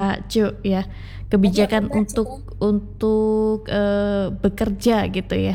Kak Ju ya, Banyak kok kebijakan Mbak Citra. untuk bekerja gitu ya.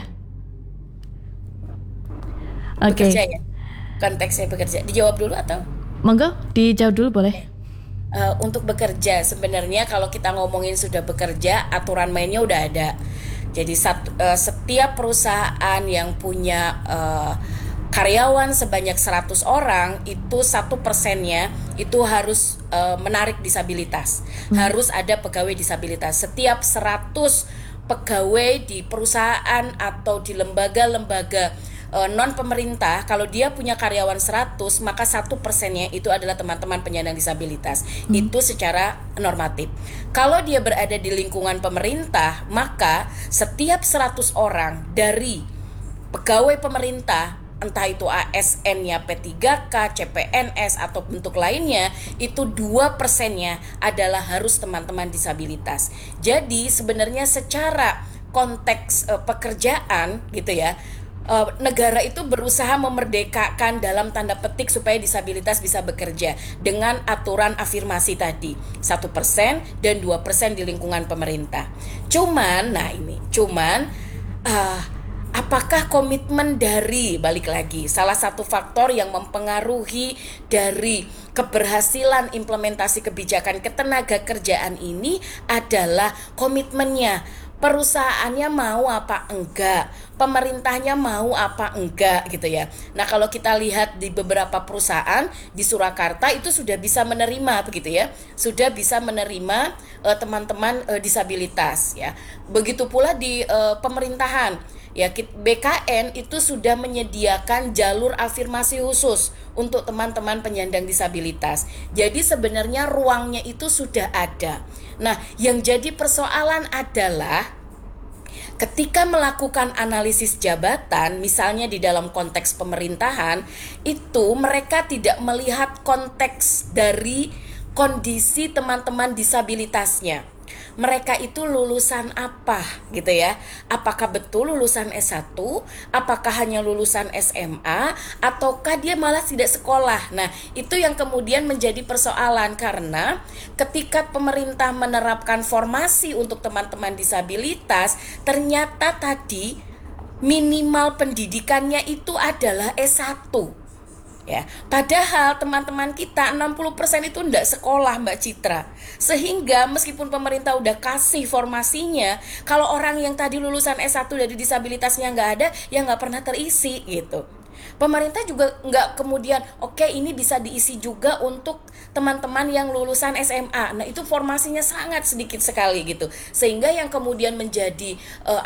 Bekerja Oke, ya, konteksnya bekerja. Dijawab dulu atau? monggo dijawab dulu boleh. Oke. Untuk bekerja, sebenarnya kalau kita ngomongin sudah bekerja, aturan mainnya udah ada. Jadi setiap perusahaan yang punya karyawan sebanyak 100 orang, itu 1%-nya itu harus menarik disabilitas. Hmm. Harus ada pegawai disabilitas. Setiap 100 pegawai di perusahaan atau di lembaga-lembaga non pemerintah, kalau dia punya karyawan 100, maka 1%-nya itu adalah teman-teman penyandang disabilitas. Hmm. Itu secara normatif. Kalau dia berada di lingkungan pemerintah, maka setiap 100 orang dari pegawai pemerintah, entah itu ASN-nya P3K, CPNS atau bentuk lainnya, itu 2%-nya adalah harus teman-teman disabilitas. Jadi sebenarnya secara konteks pekerjaan gitu ya, negara itu berusaha memerdekakan dalam tanda petik supaya disabilitas bisa bekerja dengan aturan afirmasi tadi 1% dan 2% di lingkungan pemerintah. Cuman uh, apakah komitmen dari, balik lagi, salah satu faktor yang mempengaruhi dari keberhasilan implementasi kebijakan ketenaga kerjaan ini adalah komitmennya. Perusahaannya mau apa enggak, pemerintahnya mau apa enggak gitu ya. Nah, kalau kita lihat di beberapa perusahaan di Surakarta itu sudah bisa menerima begitu ya, sudah bisa menerima teman-teman disabilitas ya. Begitu pula di pemerintahan ya, BKN itu sudah menyediakan jalur afirmasi khusus untuk teman-teman penyandang disabilitas. Jadi sebenarnya ruangnya itu sudah ada. Nah, yang jadi persoalan adalah ketika melakukan analisis jabatan, misalnya di dalam konteks pemerintahan, itu mereka tidak melihat konteks dari kondisi teman-teman disabilitasnya. Mereka itu lulusan apa gitu ya? Apakah betul lulusan S1? Apakah hanya lulusan SMA? Ataukah dia malah tidak sekolah? Nah, itu yang kemudian menjadi persoalan karena ketika pemerintah menerapkan formasi untuk teman-teman disabilitas, ternyata tadi minimal pendidikannya itu adalah S1 ya. Padahal teman-teman kita 60% itu enggak sekolah Mbak Citra. Sehingga meskipun pemerintah udah kasih formasinya, kalau orang yang tadi lulusan S1 dari disabilitasnya nggak ada, ya nggak pernah terisi gitu. Pemerintah juga nggak kemudian oke, ini bisa diisi juga untuk teman-teman yang lulusan SMA. Nah, itu formasinya sangat sedikit sekali gitu. Sehingga yang kemudian menjadi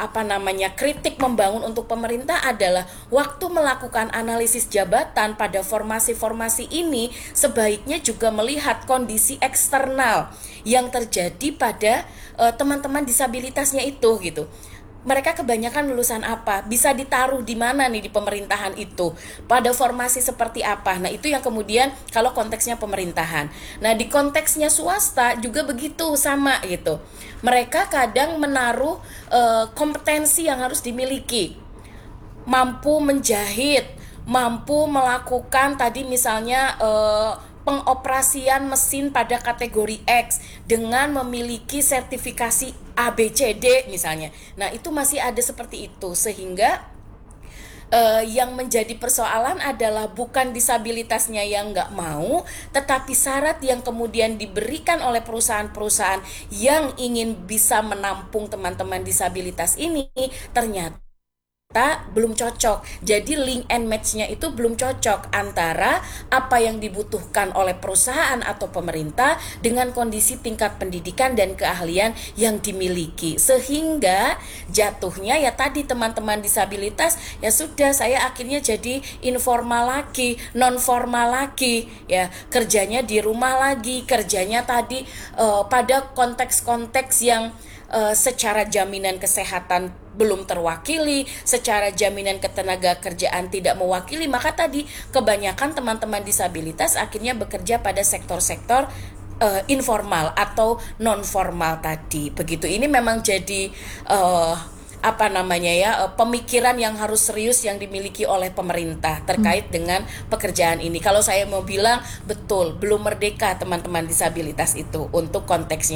kritik membangun untuk pemerintah adalah waktu melakukan analisis jabatan pada formasi-formasi ini sebaiknya juga melihat kondisi eksternal yang terjadi pada teman-teman disabilitasnya itu gitu. Mereka kebanyakan lulusan apa, bisa ditaruh di mana nih di pemerintahan itu, pada formasi seperti apa. Nah, itu yang kemudian kalau konteksnya pemerintahan. Nah, di konteksnya swasta juga begitu, sama gitu. Mereka kadang menaruh kompetensi yang harus dimiliki, mampu menjahit, mampu melakukan tadi misalnya pengoperasian mesin pada kategori X dengan memiliki sertifikasi ABCD misalnya. Nah, itu masih ada seperti itu sehingga yang menjadi persoalan adalah bukan disabilitasnya yang nggak mau, tetapi syarat yang kemudian diberikan oleh perusahaan-perusahaan yang ingin bisa menampung teman-teman disabilitas ini ternyata belum cocok. Jadi link and match-nya itu belum cocok antara apa yang dibutuhkan oleh perusahaan atau pemerintah dengan kondisi tingkat pendidikan dan keahlian yang dimiliki. Sehingga jatuhnya ya tadi teman-teman disabilitas ya sudah, saya akhirnya jadi informal lagi, non formal lagi ya, kerjanya di rumah lagi, kerjanya tadi pada konteks-konteks yang secara jaminan kesehatan belum terwakili, secara jaminan ketenaga kerjaan tidak mewakili, maka tadi kebanyakan teman-teman disabilitas akhirnya bekerja pada sektor-sektor informal atau non formal tadi. Begitu, ini memang jadi pemikiran yang harus serius yang dimiliki oleh pemerintah terkait dengan pekerjaan ini. Kalau saya mau bilang betul belum merdeka teman-teman disabilitas itu untuk konteksnya.